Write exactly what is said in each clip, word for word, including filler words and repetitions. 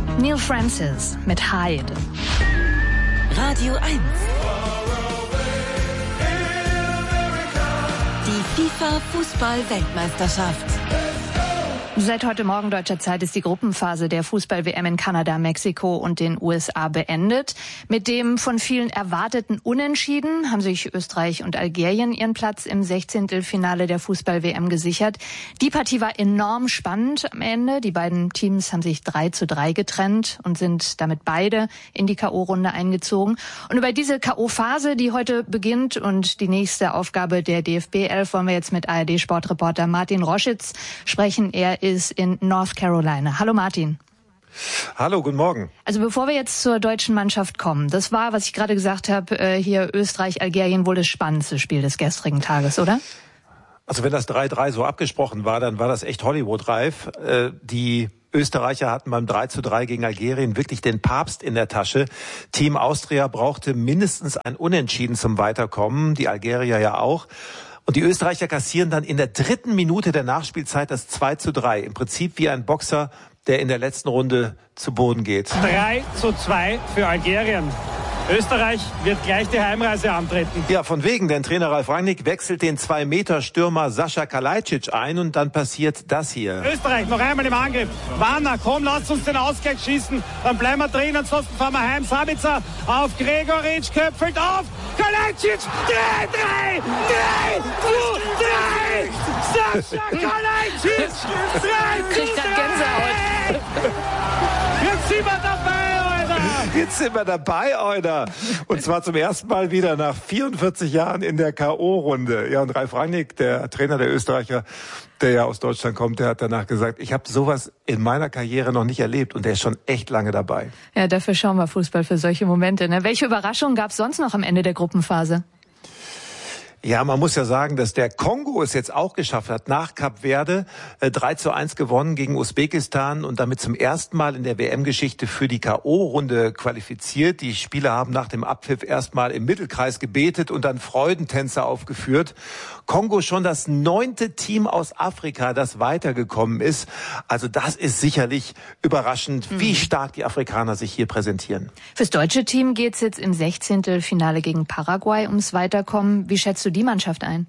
Neil Francis mit Hyde. Radio eins. Die FIFA-Fußball-Weltmeisterschaft. Seit heute Morgen deutscher Zeit ist die Gruppenphase der Fußball-W M in Kanada, Mexiko und den U S A beendet. Mit dem von vielen erwarteten Unentschieden haben sich Österreich und Algerien ihren Platz im Sechzehntelfinale der Fußball-W M gesichert. Die Partie war enorm spannend am Ende. Die beiden Teams haben sich drei zu drei getrennt und sind damit beide in die K O-Runde eingezogen. Und über diese K O-Phase, die heute beginnt und die nächste Aufgabe der D F B elf, wollen wir jetzt mit A R D-Sportreporter Martin Roschitz sprechen. Er ist in North Carolina. Hallo Martin. Hallo, guten Morgen. Also bevor wir jetzt zur deutschen Mannschaft kommen, das war, was ich gerade gesagt habe, hier Österreich, Algerien wohl das spannendste Spiel des gestrigen Tages, oder? Also wenn das drei drei so abgesprochen war, dann war das echt Hollywood-reif. Die Österreicher hatten beim drei zu drei gegen Algerien wirklich den Papst in der Tasche. Team Austria brauchte mindestens ein Unentschieden zum Weiterkommen, die Algerier ja auch. Und die Österreicher kassieren dann in der dritten Minute der Nachspielzeit das zwei zu drei. Im Prinzip wie ein Boxer, der in der letzten Runde zu Boden geht. drei zu zwei für Algerien. Österreich wird gleich die Heimreise antreten. Ja, von wegen, denn Trainer Ralf Rangnick wechselt den zwei Meter Stürmer Sascha Kalajdzic ein und dann passiert das hier. Österreich noch einmal im Angriff. Warner, komm, lasst uns den Ausgleich schießen. Dann bleiben wir drin, ansonsten fahren wir heim. Sabitzer auf Gregoritsch, köpfelt auf. Kalajdzic, drei, drei, drei, zwei, drei. Sascha Kalajdzic, drei, Kriegt grad Gänsehaut. Jetzt sind wir dabei. Jetzt sind wir dabei, Euder. Und zwar zum ersten Mal wieder nach vierundvierzig Jahren in der K O-Runde. Ja, und Ralf Rangnick, der Trainer der Österreicher, der ja aus Deutschland kommt, der hat danach gesagt, ich habe sowas in meiner Karriere noch nicht erlebt und der ist schon echt lange dabei. Ja, dafür schauen wir Fußball für solche Momente. Ne? Welche Überraschungen gab es sonst noch am Ende der Gruppenphase? Ja, man muss ja sagen, dass der Kongo es jetzt auch geschafft hat, nach Kap Verde äh, drei zu eins gewonnen gegen Usbekistan und damit zum ersten Mal in der W M-Geschichte für die K O-Runde qualifiziert. Die Spieler haben nach dem Abpfiff erstmal im Mittelkreis gebetet und dann Freudentänze aufgeführt. Kongo schon das neunte Team aus Afrika, das weitergekommen ist. Also das ist sicherlich überraschend, mhm. wie stark die Afrikaner sich hier präsentieren. Fürs deutsche Team geht's jetzt im Sechzehntelfinale gegen Paraguay ums Weiterkommen. Wie schätzt du die Mannschaft ein?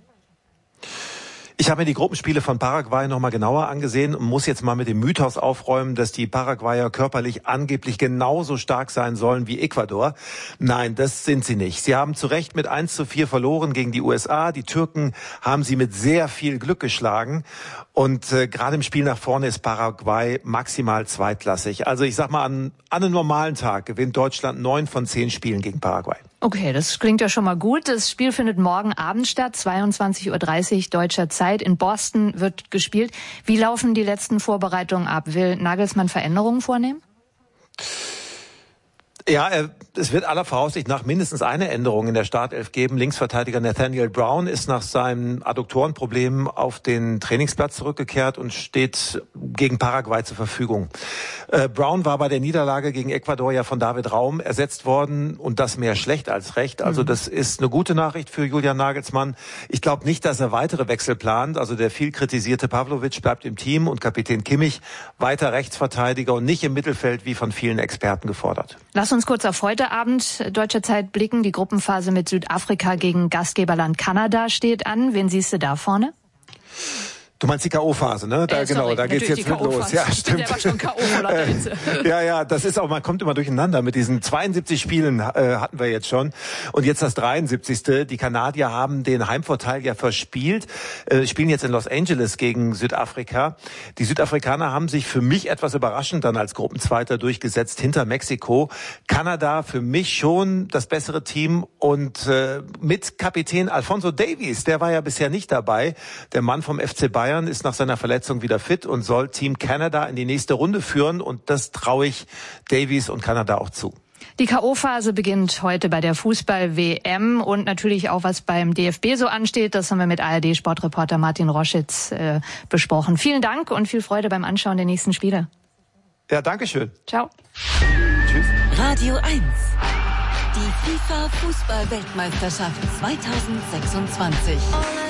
Ich habe mir die Gruppenspiele von Paraguay noch mal genauer angesehen und muss jetzt mal mit dem Mythos aufräumen, dass die Paraguayer körperlich angeblich genauso stark sein sollen wie Ecuador. Nein, das sind sie nicht. Sie haben zu Recht mit eins zu vier verloren gegen die U S A. Die Türken haben sie mit sehr viel Glück geschlagen. Und äh, gerade im Spiel nach vorne ist Paraguay maximal zweitklassig. Also ich sag mal, an, an einem normalen Tag gewinnt Deutschland neun von zehn Spielen gegen Paraguay. Okay, das klingt ja schon mal gut. Das Spiel findet morgen Abend statt, zweiundzwanzig Uhr dreißig deutscher Zeit. In Boston wird gespielt. Wie laufen die letzten Vorbereitungen ab? Will Nagelsmann Veränderungen vornehmen? Ja, es wird aller Voraussicht nach mindestens eine Änderung in der Startelf geben. Linksverteidiger Nathaniel Brown ist nach seinem Adduktorenproblem auf den Trainingsplatz zurückgekehrt und steht gegen Paraguay zur Verfügung. Äh, Brown war bei der Niederlage gegen Ecuador ja von David Raum ersetzt worden und das mehr schlecht als recht. Also das ist eine gute Nachricht für Julian Nagelsmann. Ich glaube nicht, dass er weitere Wechsel plant. Also der viel kritisierte Pavlovic bleibt im Team und Kapitän Kimmich weiter Rechtsverteidiger und nicht im Mittelfeld wie von vielen Experten gefordert. Lass uns kurz auf heute Abend deutscher Zeit blicken. Die Gruppenphase mit Südafrika gegen Gastgeberland Kanada steht an. Wen siehst du da vorne? Du meinst die K O-Phase, ne? Da, äh, sorry, genau, da geht's jetzt mit los. Ja, stimmt. Ich bin selber schon K O vor lauter Hitze. Ja, ja, das ist auch, man kommt immer durcheinander. Mit diesen zweiundsiebzig Spielen äh, hatten wir jetzt schon. Und jetzt das dreiundsiebzigste Die Kanadier haben den Heimvorteil ja verspielt, äh, spielen jetzt in Los Angeles gegen Südafrika. Die Südafrikaner haben sich für mich etwas überraschend dann als Gruppenzweiter durchgesetzt hinter Mexiko. Kanada für mich schon das bessere Team und äh, mit Kapitän Alphonso Davies, der war ja bisher nicht dabei. Der Mann vom F C Bayern ist nach seiner Verletzung wieder fit und soll Team Canada in die nächste Runde führen. Und das traue ich Davies und Kanada auch zu. Die K O-Phase beginnt heute bei der Fußball-W M und natürlich auch, was beim D F B so ansteht. Das haben wir mit A R D-Sportreporter Martin Roschitz äh, besprochen. Vielen Dank und viel Freude beim Anschauen der nächsten Spiele. Ja, danke schön. Ciao. Tschüss. Radio eins. Die FIFA-Fußball-Weltmeisterschaft zweitausendsechsundzwanzig.